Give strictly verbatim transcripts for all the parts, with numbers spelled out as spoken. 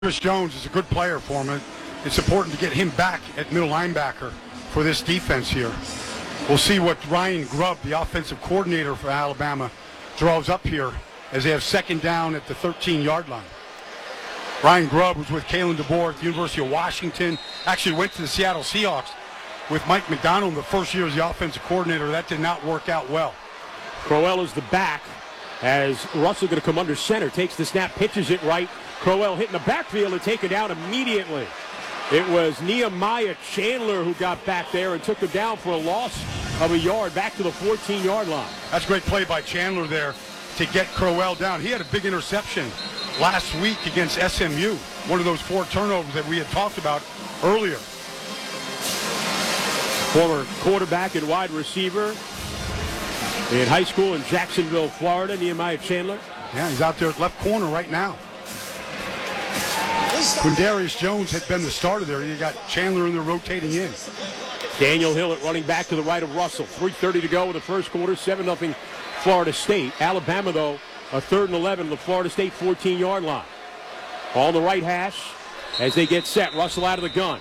Chris Jones is a good player for him. It's important to get him back at middle linebacker for this defense here. We'll see what Ryan Grubb, the offensive coordinator for Alabama, draws up here as they have second down at the thirteen-yard line. Ryan Grubb was with Kalen DeBoer at the University of Washington. Actually went to the Seattle Seahawks with Mike McDonald in the first year as the offensive coordinator. That did not work out well. Crowell is the back as Russell going to come under center. Takes the snap, pitches it right. Crowell hitting the backfield and taken down immediately. It was Nehemiah Chandler who got back there and took him down for a loss of a yard back to the fourteen-yard line. That's a great play by Chandler there to get Crowell down. He had a big interception last week against S M U, one of those four turnovers that we had talked about earlier. Former quarterback and wide receiver in high school in Jacksonville, Florida, Nehemiah Chandler. Yeah, he's out there at left corner right now. Quindarius Jones had been the starter there. You got Chandler in there rotating in. Daniel Hill at running back to the right of Russell. three thirty to go in the first quarter, seven nothing Florida State. Alabama, though, a third and eleven, the Florida State fourteen-yard line. On the right hash as they get set. Russell out of the gun.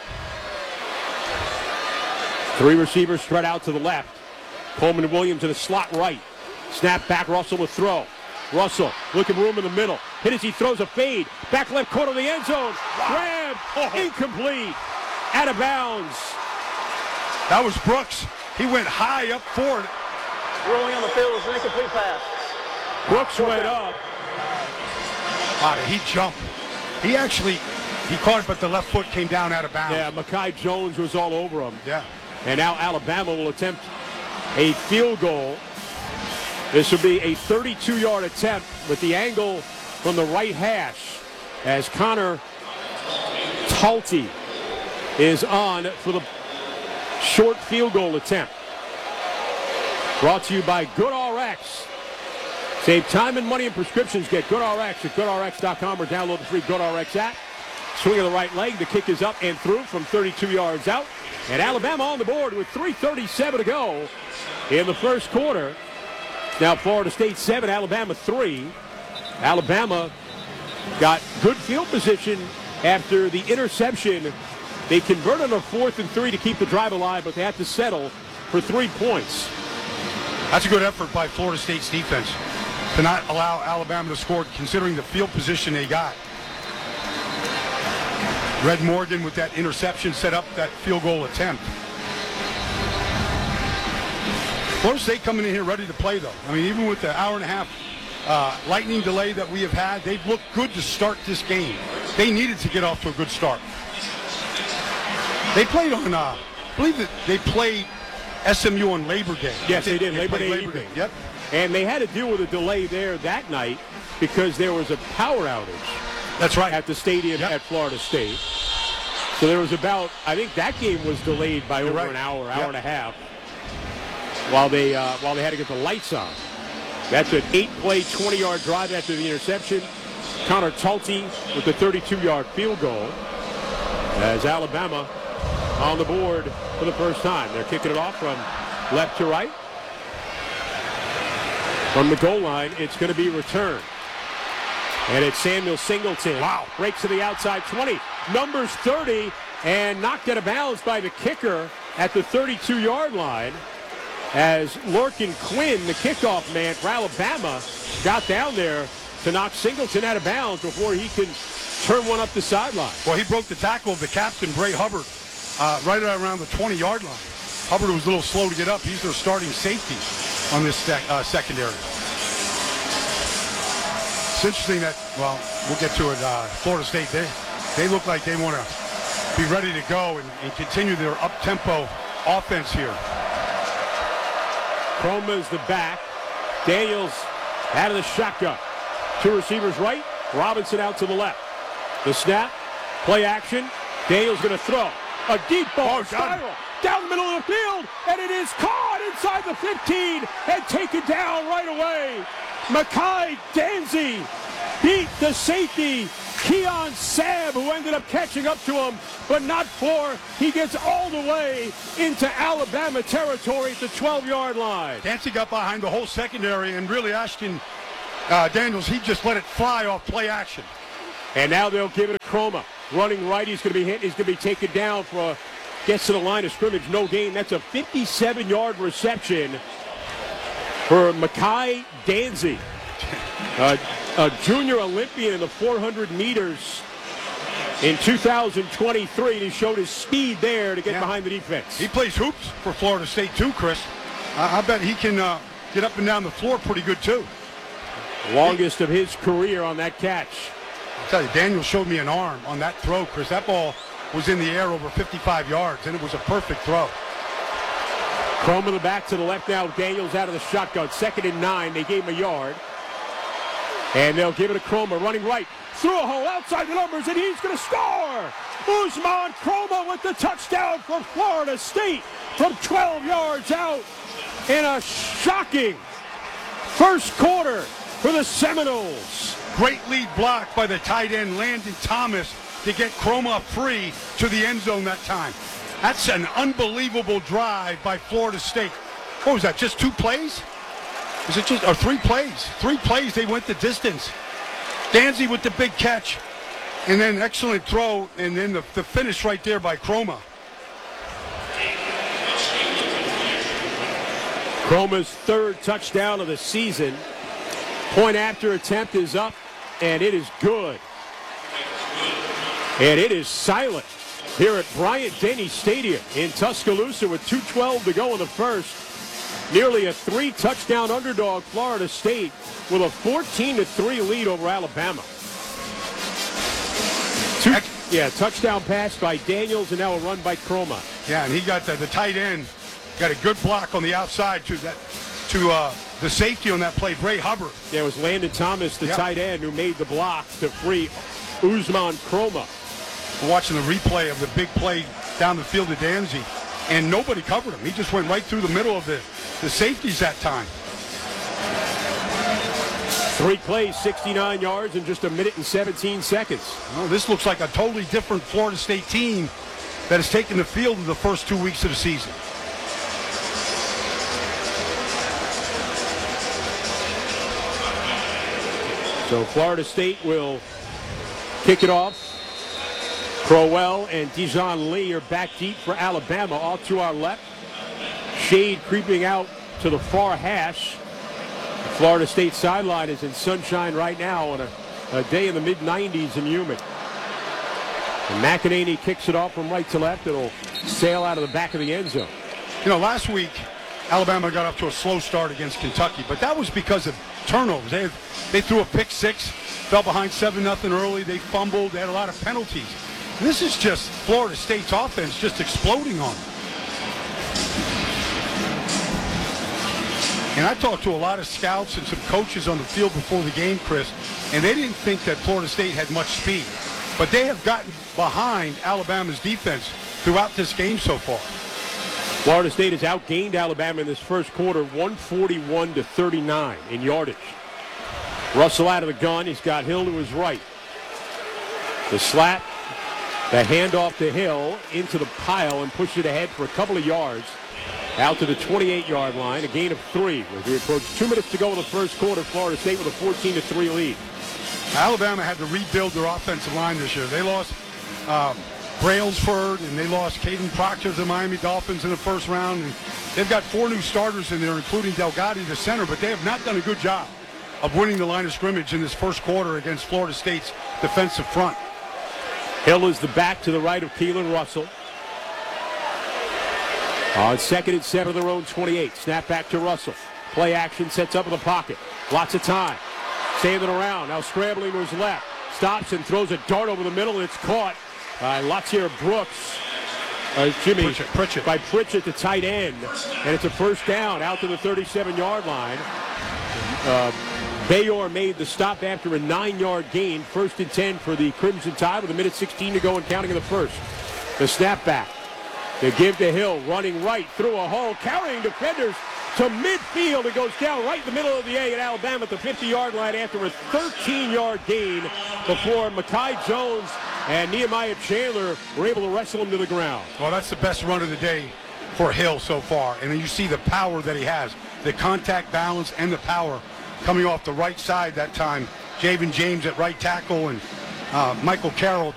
Three receivers spread out to the left. Coleman Williams in the slot right. Snap back, Russell with throw. Russell looking room in the middle. Hit as he throws a fade. Back left corner of the end zone. Grab. Oh. Incomplete. Out of bounds. That was Brooks. He went high up for it. Rolling on the field was an incomplete pass. Brooks went up. Wow, he jumped. He actually, he caught it, but the left foot came down out of bounds. Yeah, Mekhi Jones was all over him. Yeah. And now Alabama will attempt a field goal. This will be a thirty-two-yard attempt with the angle from the right hash as Connor Talty is on for the short field goal attempt. Brought to you by GoodRx. Save time and money and prescriptions. Get GoodRx at good R X dot com or download the free GoodRx app. Swing of the right leg. The kick is up and through from thirty-two yards out. And Alabama on the board with three thirty-seven to go in the first quarter. Now Florida State seven, Alabama three. Alabama got good field position after the interception. They converted on a fourth and three to keep the drive alive, but they had to settle for three points. That's a good effort by Florida State's defense to not allow Alabama to score considering the field position they got. Red Morgan with that interception set up that field goal attempt. Florida State coming in here ready to play, though. I mean, even with the hour and a half uh, lightning delay that we have had, they've looked good to start this game. They needed to get off to a good start. They played on, uh, I believe that they played S M U on Labor Day. Yes, they did. They Labor Day. Labor Day. Yep. And they had to deal with a delay there that night because there was a power outage. That's right. At the stadium yep. at Florida State. So there was about, I think that game was delayed by You're over right. an hour, hour yep. and a half. While they uh, while they had to get the lights on. That's an eight-play, twenty-yard drive after the interception. Connor Talty with the thirty-two-yard field goal as Alabama on the board for the first time. They're kicking it off from left to right. From the goal line, it's going to be returned. And it's Samuel Singleton. Wow. Breaks to the outside twenty. Numbers thirty and knocked out of bounds by the kicker at the thirty-two-yard line. As Lorcan Quinn, the kickoff man for Alabama, got down there to knock Singleton out of bounds before he can turn one up the sideline. Well, he broke the tackle of the captain, Bray Hubbard, uh, right around the twenty-yard line. Hubbard was a little slow to get up. He's their starting safety on this sec- uh, secondary. It's interesting that, well, we'll get to it, uh, Florida State, they, they look like they want to be ready to go and, and continue their up-tempo offense here. Chroma's the back. Daniels out of the shotgun. Two receivers right. Robinson out to the left. The snap. Play action. Daniels going to throw. A deep ball. Oh, spiral. Down the middle of the field. And it is caught inside the fifteen and taken down right away. Mekhi Danzy beat the safety. Keon Sabb, who ended up catching up to him, but not for. He gets all the way into Alabama territory at the twelve-yard line. Dancy got behind the whole secondary, and really Ashton uh, Daniels, he just let it fly off play action. And now they'll give it to Chroma. Running right, he's going to be hit. He's going to be taken down for a, gets to the line of scrimmage, no gain. That's a fifty-seven-yard reception for Makai Danzy, uh, a junior Olympian in the four hundred meters in two thousand twenty-three. And he showed his speed there to get yeah. behind the defense. He plays hoops for Florida State too, Chris. I, I bet he can uh, get up and down the floor pretty good too. Longest of his career on that catch. I'll tell you, Daniel showed me an arm on that throw, Chris. That ball was in the air over fifty-five yards, and it was a perfect throw. Chroma the back to the left now. Daniels out of the shotgun. Second and nine. They gave him a yard. And they'll give it to Chroma. Running right. Through a hole outside the numbers, and he's going to score. Usman Chroma with the touchdown for Florida State from twelve yards out in a shocking first quarter for the Seminoles. Great lead block by the tight end, Landon Thomas, to get Chroma free to the end zone that time. That's an unbelievable drive by Florida State. What was that, just two plays? Was it just, or three plays? Three plays, they went the distance. Danzy with the big catch, and then excellent throw, and then the, the finish right there by Chroma. Chroma's third touchdown of the season. Point after attempt is up, and it is good. And it is silent here at Bryant-Denny Stadium in Tuscaloosa with two twelve to go in the first. Nearly a three-touchdown underdog, Florida State, with a fourteen to three lead over Alabama. Two, yeah, touchdown pass by Daniels, and now a run by Chroma. Yeah, and he got the, the tight end, got a good block on the outside to that to uh, the safety on that play, Bray Hubbard. Yeah, it was Landon Thomas, the yep. tight end, who made the block to free Usman Chroma. We're watching the replay of the big play down the field to Danzy, and nobody covered him. He just went right through the middle of the, the safeties that time. Three plays, sixty-nine yards in just a minute and seventeen seconds. Well, this looks like a totally different Florida State team that has taken the field in the first two weeks of the season. So Florida State will kick it off. Crowell and Dijon Lee are back deep for Alabama, off to our left. Shade creeping out to the far hash. The Florida State sideline is in sunshine right now on a, a day in the mid nineties in humid. And McEnany kicks it off from right to left. It'll sail out of the back of the end zone. You know, last week, Alabama got off to a slow start against Kentucky, but that was because of turnovers. They, they threw a pick six, fell behind seven nothing early. They fumbled. They had a lot of penalties. This is just Florida State's offense just exploding on them. And I talked to a lot of scouts and some coaches on the field before the game, Chris, and they didn't think that Florida State had much speed. But they have gotten behind Alabama's defense throughout this game so far. Florida State has outgained Alabama in this first quarter, one forty-one to thirty-nine in yardage. Russell out of the gun. He's got Hill to his right. The slap, the handoff to Hill into the pile and push it ahead for a couple of yards out to the twenty-eight-yard line, a gain of three. As we approach two minutes to go in the first quarter, Florida State with a fourteen to three lead. Alabama had to rebuild their offensive line this year. They lost um, Brailsford, and they lost Caden Proctor to the Miami Dolphins in the first round. And they've got four new starters in there, including Delgado, the center, but they have not done a good job of winning the line of scrimmage in this first quarter against Florida State's defensive front. Hill is the back to the right of Keelan Russell. On second and seven of their own twenty-eight. Snap back to Russell. Play action, sets up in the pocket. Lots of time. Sailing around, now scrambling to his left. Stops and throws a dart over the middle, and it's caught by Latier Brooks. Uh, Jimmy, Pritchett, Pritchett. by Pritchett, the tight end. And it's a first down out to the thirty-seven-yard line. Uh, Bayor made the stop after a nine-yard gain. First and ten for the Crimson Tide with a minute sixteen to go and counting in the first. The snap back. They give to Hill, running right through a hole, carrying defenders to midfield. It goes down right in the middle of the A at Alabama at the fifty-yard line after a thirteen-yard gain before Makai Jones and Nehemiah Chandler were able to wrestle him to the ground. Well, that's the best run of the day for Hill so far. And then you see the power that he has, the contact balance and the power coming off the right side that time. Javen James at right tackle, and uh, Michael Carroll